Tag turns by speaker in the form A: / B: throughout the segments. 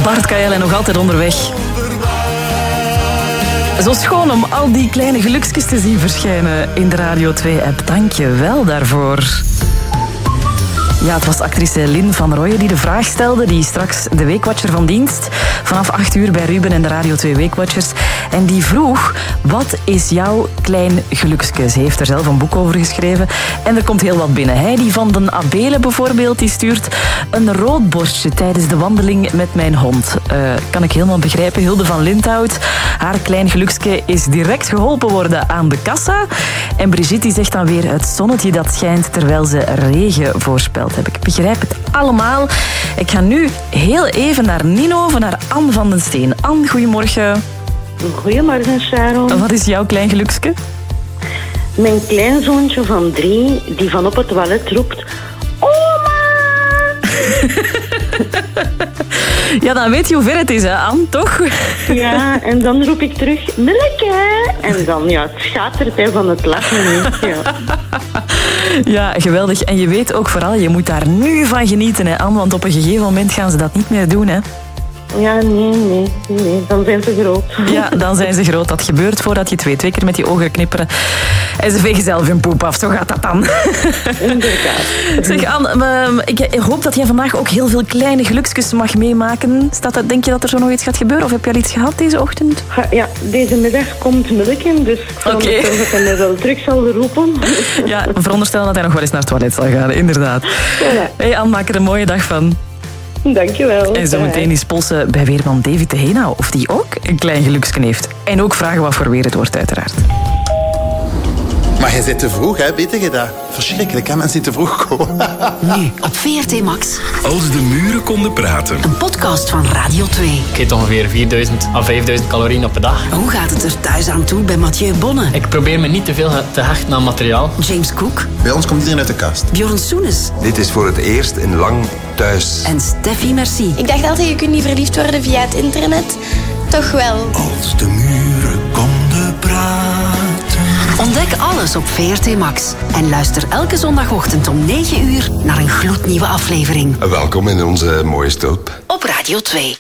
A: Bart Kael nog altijd onderweg. Zo schoon om al die kleine gelukjes te zien verschijnen in de Radio 2-app. Dank je wel daarvoor. Ja, het was actrice Lynn van Rooyen die de vraag stelde. Die is straks de Weekwatcher van dienst. Vanaf 8 uur bij Ruben en de Radio 2 Weekwatchers. En die vroeg, wat is jouw klein geluksje? Ze heeft er zelf een boek over geschreven. En er komt heel wat binnen. Heidi van den Abelen bijvoorbeeld, die stuurt een roodborstje tijdens de wandeling met mijn hond. Kan ik helemaal begrijpen. Hilde van Linthout, haar klein geluksje is direct geholpen worden aan de kassa. En Brigitte die zegt dan weer het zonnetje dat schijnt terwijl ze regen voorspelt. Ik begrijp het allemaal. Ik ga nu heel even naar Ninove, naar Anne van den Steen. Anne, goedemorgen.
B: Goedemorgen, Sharon.
A: Wat is jouw klein geluksje?
B: Mijn kleinzoontje van 3, die van op het toilet roept... Oma!
A: Ja, dan weet je hoe ver het is, hè, Anne, toch?
B: Ja, en dan roep ik terug, Milke! En dan, ja, het schatert hij van het lachen. Ja.
A: Ja, geweldig. En je weet ook vooral, je moet daar nu van genieten, hè, Anne, want op een gegeven moment gaan ze dat niet meer doen, hè.
B: Ja, nee. Dan zijn ze groot.
A: Ja, dan zijn ze groot. Dat gebeurt voordat je het weet. 2 keer met die ogen knipperen. En ze vegen zelf hun poep af. Zo gaat dat dan.
B: Inderdaad.
A: Zeg, Anne, ik hoop dat jij vandaag ook heel veel kleine gelukjes mag meemaken. Denk je dat er zo nog iets gaat gebeuren? Of heb je al iets gehad deze ochtend?
B: Ja, deze middag komt Milken, dus ik veronderstel dat hij mij wel terug zal roepen.
A: Ja, veronderstellen dat hij nog wel eens naar het toilet zal gaan. Inderdaad.
B: Voilà.
A: Hey Anne, maak er een mooie dag van.
B: Dankjewel.
A: En zometeen is polsen bij weerman David de Heenau of die ook een klein geluksje heeft. En ook vragen wat voor weer het wordt, uiteraard.
C: Maar jij zit te vroeg, hè? Weet je dat? Verschrikkelijk, hè? Mensen die te vroeg komen.
D: Nu op VRT Max.
E: Als de muren konden praten.
D: Een podcast van Radio 2.
F: Ik eet ongeveer 4000 à 5000 calorieën op een dag.
D: Hoe gaat het er thuis aan toe bij Mathieu Bonne?
F: Ik probeer me niet te veel te hechten aan materiaal.
D: James Cook.
C: Bij ons komt iedereen uit de kast.
D: Bjorn Soenes.
G: Dit is voor het eerst in lang thuis.
D: En Steffi Merci.
H: Ik dacht altijd, je kunt niet verliefd worden via het internet. Toch wel.
E: Als de muren konden praten.
D: Ontdek alles op VRT Max. En luister elke zondagochtend om 9 uur naar een gloednieuwe aflevering.
G: Welkom in onze mooie stulp.
D: Op Radio 2.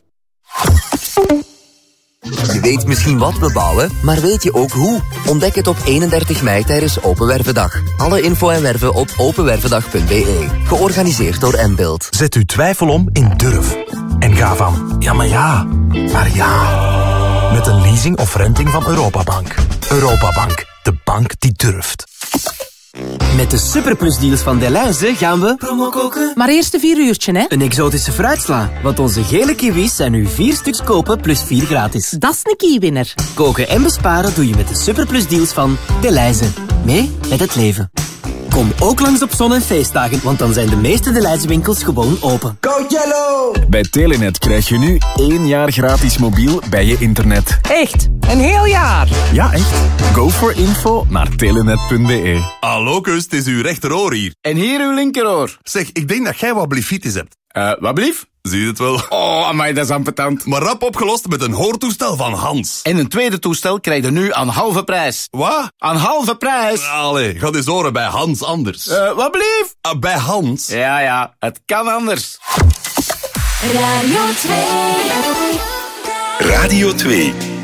I: Je weet misschien wat we bouwen, maar weet je ook hoe? Ontdek het op 31 mei tijdens Open Wervendag. Alle info en werven op openwervendag.be. Georganiseerd door Mbuild.
E: Zet uw twijfel om in durf. En ga van ja, maar ja, naar ja. Met een leasing of renting van Europabank. Europabank, de bank die durft.
J: Met de superplusdeals van Delhaize gaan we promo koken.
K: Maar eerst een 4 uurtje, hè?
J: Een exotische fruitsla. Want onze gele kiwis zijn nu 4 stuks kopen plus 4 gratis.
K: Dat is een kiewinner.
J: Koken en besparen doe je met de superplusdeals van Delhaize. Mee met het leven. Kom ook langs op zon- en feestdagen, want dan zijn de meeste Delhaize winkels gewoon open.
L: Code Yellow!
M: Bij Telenet krijg je nu 1 jaar gratis mobiel bij je internet.
K: Echt? Een heel jaar?
M: Ja, echt. Go for info naar telenet.be.
N: Hallo, kus, het is uw rechteroor hier.
O: En hier uw linkeroor.
N: Zeg, ik denk dat jij wat blefitis hebt.
O: Wat blief?
N: Zie je het wel?
O: Oh, amai, dat is ambetant.
N: Maar rap opgelost met een hoortoestel van Hans.
O: En een tweede toestel krijg je nu aan halve prijs.
N: Wat?
O: Aan halve prijs.
N: Allee, ga eens horen bij Hans anders.
O: Wat blief?
N: Bij Hans.
O: Ja, het kan anders.
D: Radio 2.
E: Radio 2.